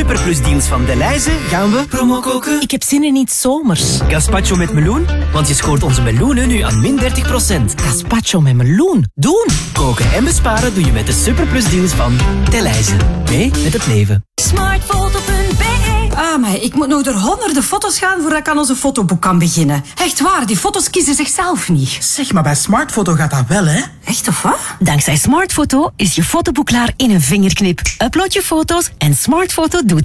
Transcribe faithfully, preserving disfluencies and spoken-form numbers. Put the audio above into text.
Superplus deals van Delhaize gaan we promo koken. Ik heb zin in iets zomers. Gazpacho met meloen, want je scoort onze meloenen nu aan min dertig procent. Gazpacho met meloen. Doen! Koken en besparen doe je met de Superplus deals van Delhaize. Mee met het leven. smartfoto punt b e Ah, maar ik moet nog door honderden foto's gaan voordat ik aan onze fotoboek kan beginnen. Echt waar, die foto's kiezen zichzelf niet. Zeg, maar bij Smartfoto gaat dat wel, hè? Echt of wat? Dankzij Smartfoto is je fotoboek klaar in een vingerknip. Upload je foto's en Smartfoto doet